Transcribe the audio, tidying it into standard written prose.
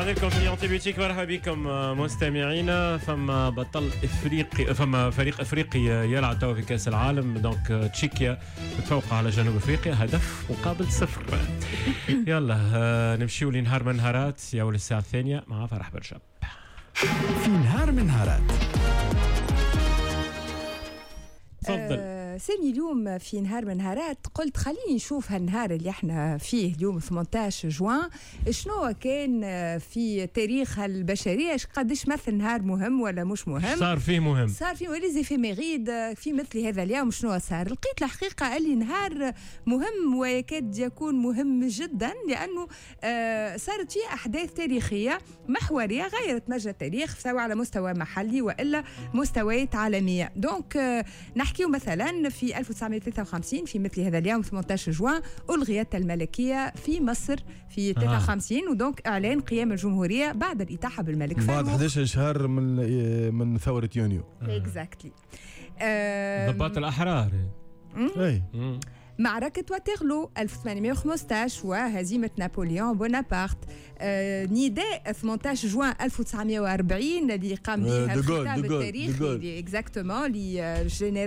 لكم في أنتي بيوتيك. مرحبا بكم مستمعينا. فما بطل افريقي، فما فريق افريقي يلعب توا في كاس العالم. دونك تشيكيا تفوق على جنوب افريقيا هدف مقابل 0. يلا نمشيو لنهار من نهارات يا ولد الساعه الثانيه مع فرح برشا. في نهار من نهارات تفضل. سامي اليوم في نهار من نهارات قلت خليني نشوف هالنهار اللي احنا فيه اليوم 18 جوان شنو كان في تاريخ البشرية، قديش مثل نهار مهم ولا مش مهم، صار فيه مهم، صار فيه ولي فيميغيد في مثل هذا اليوم شنو صار. لقيت الحقيقة اللي نهار مهم ويكاد يكون مهم جدا لأنه صارت فيه أحداث تاريخية محورية غيرت مجرى التاريخ سواء على مستوى محلي وإلا مستويات عالمية. دونك نحكيو مثلا في 1953 في مثل هذا اليوم 18 جوان ألغيت الملكية في مصر في 53 ودونك إعلان قيام الجمهورية بعد الإتاحة بالملك بعد 11 شهر من ثورة يونيو. اكزاكتلي. ضباط الأحرار. اي معركة واترلو 1815 وهزيمة نابليون بونابرت. نداء 18 جوان 1940 اللي قام به الخطاب التاريخي اكزاكتومون لجنرال